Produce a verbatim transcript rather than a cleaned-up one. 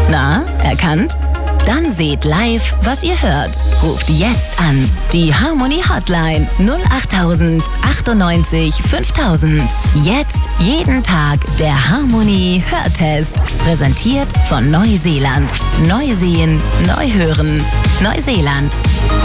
Na, erkannt? Dann seht live, was ihr hört. Ruft jetzt an. Die Harmony Hotline null achttausend achtundneunzig fünftausend. Jetzt jeden Tag der Harmony Hörtest. Präsentiert von Neuseeland. Neu sehen, neu hören. Neuseeland.